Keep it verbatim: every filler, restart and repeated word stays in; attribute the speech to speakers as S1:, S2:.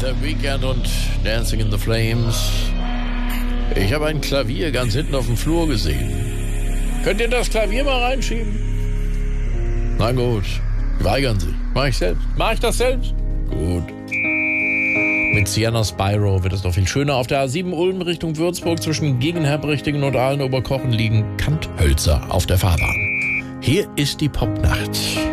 S1: The Weeknd und Dancing in the Flames. Ich habe ein Klavier ganz hinten auf dem Flur gesehen. Könnt ihr das Klavier mal reinschieben? Na gut, weigern Sie. Mach ich selbst. Mach ich das selbst? Gut. Mit Sienna Spyro wird es noch viel schöner. Auf der A sieben Ulm Richtung Würzburg zwischen Gegenherbrichtigen und Aalen-Oberkochen liegen Kanthölzer auf der Fahrbahn. Hier ist die Popnacht.